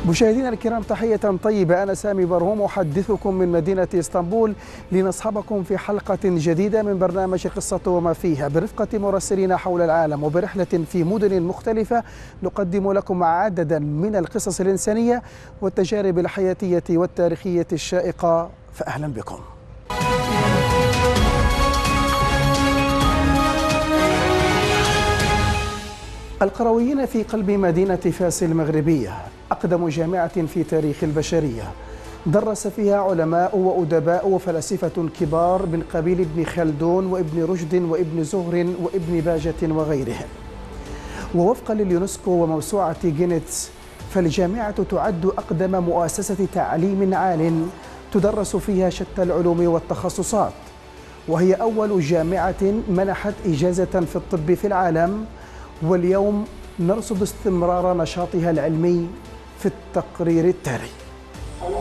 مشاهدينا الكرام، تحية طيبة. أنا سامي برهوم أحدثكم من مدينة اسطنبول لنصحبكم في حلقة جديدة من برنامج قصة وما فيها برفقة مراسلين حول العالم وبرحلة في مدن مختلفة نقدم لكم عددا من القصص الإنسانية والتجارب الحياتية والتاريخية الشائقة، فأهلا بكم. القرويين في قلب مدينة فاس المغربية، أقدم جامعة في تاريخ البشرية، درس فيها علماء وأدباء وفلاسفة كبار من قبيل ابن خلدون وابن رشد وابن زهر وابن باجة وغيرهم. ووفقا لليونسكو وموسوعة جينيتس، فالجامعة تعد أقدم مؤسسة تعليم عال تدرس فيها شتى العلوم والتخصصات، وهي أول جامعة منحت إجازة في الطب في العالم. واليوم نرصد استمرار نشاطها العلمي في التقرير التالي.